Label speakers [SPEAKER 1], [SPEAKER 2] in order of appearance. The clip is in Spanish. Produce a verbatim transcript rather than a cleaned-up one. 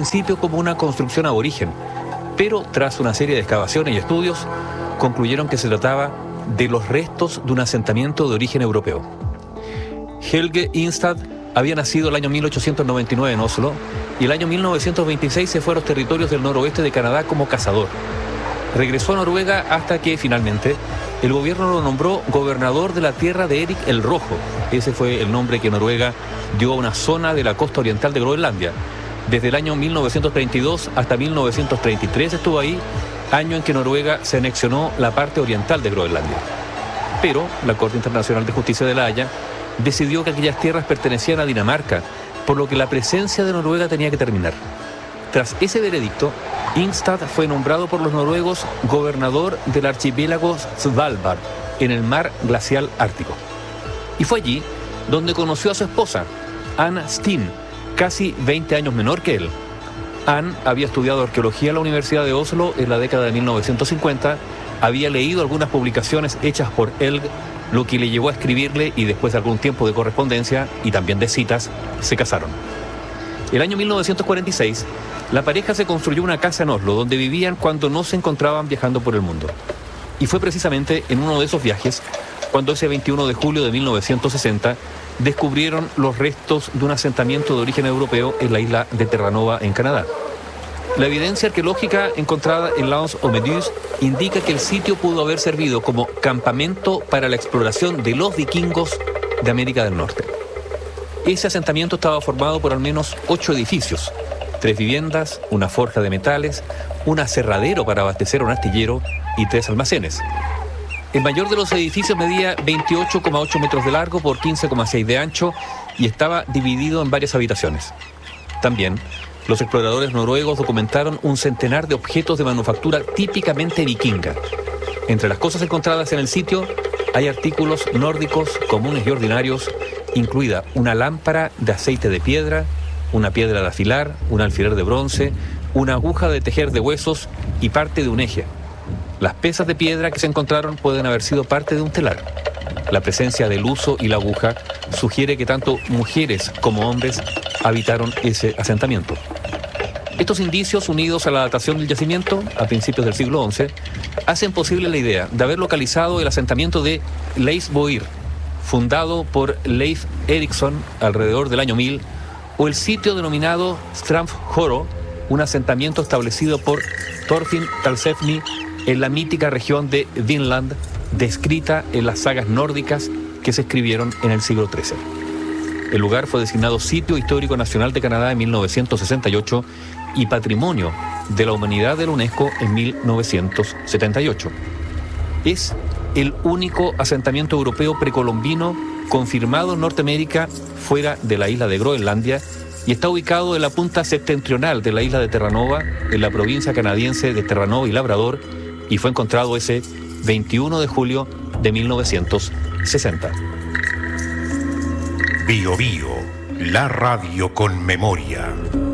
[SPEAKER 1] principio como una construcción aborigen, pero tras una serie de excavaciones y estudios, concluyeron que se trataba de los restos de un asentamiento de origen europeo. Helge Ingstad había nacido el año mil ochocientos noventa y nueve en Oslo y el año mil novecientos veintiséis se fue a los territorios del noroeste de Canadá como cazador. Regresó a Noruega hasta que, finalmente, el gobierno lo nombró gobernador de la tierra de Erik el Rojo. Ese fue el nombre que Noruega dio a una zona de la costa oriental de Groenlandia. Desde el año mil novecientos treinta y dos hasta mil novecientos treinta y tres estuvo ahí, año en que Noruega se anexionó la parte oriental de Groenlandia. Pero la Corte Internacional de Justicia de La Haya decidió que aquellas tierras pertenecían a Dinamarca, por lo que la presencia de Noruega tenía que terminar. Tras ese veredicto, Ingstad fue nombrado por los noruegos gobernador del archipiélago Svalbard, en el mar glacial ártico. Y fue allí donde conoció a su esposa, Anne Steen, casi veinte años menor que él. Anne había estudiado arqueología en la Universidad de Oslo en la década de mil novecientos cincuenta, había leído algunas publicaciones hechas por Helge, lo que le llevó a escribirle, y después de algún tiempo de correspondencia y también de citas, se casaron. El año mil novecientos cuarenta y seis, la pareja se construyó una casa en Oslo donde vivían cuando no se encontraban viajando por el mundo. Y fue precisamente en uno de esos viajes cuando ese veintiuno de julio de mil novecientos sesenta descubrieron los restos de un asentamiento de origen europeo en la isla de Terranova, en Canadá. La evidencia arqueológica encontrada en L'Anse aux Meduses indica que el sitio pudo haber servido como campamento para la exploración de los vikingos de América del Norte. Ese asentamiento estaba formado por al menos ocho edificios, tres viviendas, una forja de metales, un aserradero para abastecer un astillero y tres almacenes. El mayor de los edificios medía veintiocho coma ocho metros de largo por quince coma seis de ancho y estaba dividido en varias habitaciones. También, los exploradores noruegos documentaron un centenar de objetos de manufactura típicamente vikinga. Entre las cosas encontradas en el sitio hay artículos nórdicos comunes y ordinarios, incluida una lámpara de aceite de piedra, una piedra de afilar, un alfiler de bronce, una aguja de tejer de huesos y parte de un eje. Las pesas de piedra que se encontraron pueden haber sido parte de un telar. La presencia del huso y la aguja sugiere que tanto mujeres como hombres habitaron ese asentamiento. Estos indicios, unidos a la datación del yacimiento, a principios del siglo once, hacen posible la idea de haber localizado el asentamiento de Leisboir, fundado por Leif Erikson alrededor del año mil, o el sitio denominado Stranfjoro, un asentamiento establecido por Thorfinn Karlsefni en la mítica región de Vinland, descrita en las sagas nórdicas que se escribieron en el siglo trece. El lugar fue designado Sitio Histórico Nacional de Canadá en mil novecientos sesenta y ocho y Patrimonio de la Humanidad de la UNESCO en mil novecientos setenta y ocho. Es el único asentamiento europeo precolombino confirmado en Norteamérica fuera de la isla de Groenlandia y está ubicado en la punta septentrional de la isla de Terranova, en la provincia canadiense de Terranova y Labrador, y fue encontrado ese veintiuno de julio de mil novecientos sesenta.
[SPEAKER 2] Bio Bio, la radio con memoria.